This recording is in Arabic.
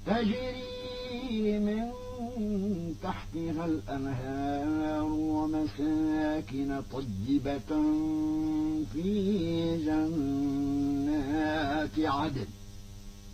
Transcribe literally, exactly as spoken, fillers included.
تجري من تحتها الأنهار ومساكن طيبة في جنات عدن